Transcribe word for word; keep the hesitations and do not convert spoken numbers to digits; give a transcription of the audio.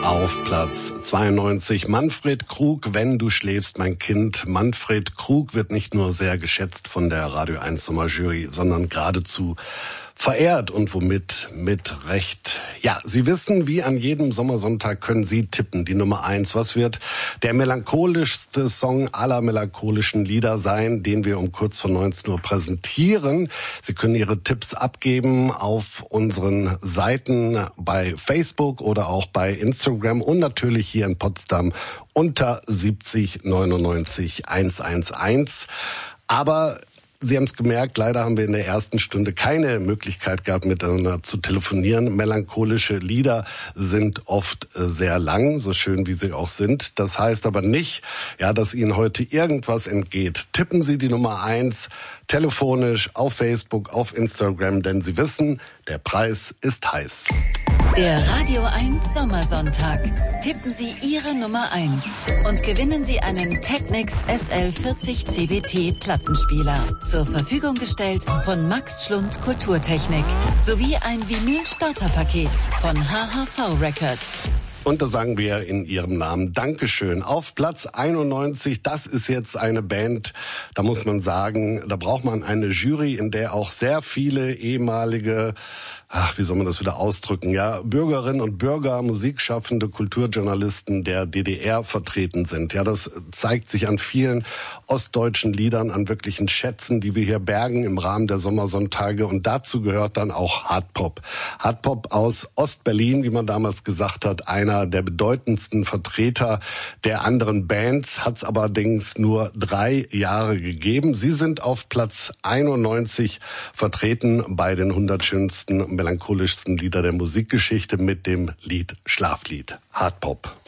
Auf Platz zweiundneunzig Manfred Krug, Wenn du schläfst, mein Kind. Manfred Krug wird nicht nur sehr geschätzt von der Radio eins Sommerjury, sondern geradezu verehrt und womit mit Recht. Ja, Sie wissen, wie an jedem Sommersonntag können Sie tippen, die Nummer eins. Was wird der melancholischste Song aller melancholischen Lieder sein, den wir um kurz vor neunzehn Uhr präsentieren? Sie können Ihre Tipps abgeben auf unseren Seiten bei Facebook oder auch bei Instagram und natürlich hier in Potsdam unter siebzig neunundneunzig hundertelf. Aber Sie haben es gemerkt, leider haben wir in der ersten Stunde keine Möglichkeit gehabt, miteinander zu telefonieren. Melancholische Lieder sind oft sehr lang, so schön wie sie auch sind. Das heißt aber nicht, ja, dass Ihnen heute irgendwas entgeht. Tippen Sie die Nummer eins telefonisch auf Facebook, auf Instagram, denn Sie wissen, der Preis ist heiß. Der Radio eins Sommersonntag. Tippen Sie Ihre Nummer eins und gewinnen Sie einen Technics S L vierzig C B T Plattenspieler. Zur Verfügung gestellt von Max Schlund Kulturtechnik sowie ein Vinyl-Starterpaket von H H V Records. Und da sagen wir in Ihrem Namen Dankeschön. Auf Platz einundneunzig, das ist jetzt eine Band, da muss man sagen, da braucht man eine Jury, in der auch sehr viele ehemalige, ach, wie soll man das wieder ausdrücken, ja, Bürgerinnen und Bürger, Musikschaffende, Kulturjournalisten der D D R vertreten sind. Ja, das zeigt sich an vielen ostdeutschen Liedern, an wirklichen Schätzen, die wir hier bergen im Rahmen der Sommersonntage. Und dazu gehört dann auch Hardpop. Hardpop aus Ostberlin, wie man damals gesagt hat, einer der bedeutendsten Vertreter der anderen Bands, hat es allerdings nur drei Jahre gegeben. Sie sind auf Platz einundneunzig vertreten bei den hundert schönsten, melancholischsten Lieder der Musikgeschichte mit dem Lied Schlaflied. Hardpop.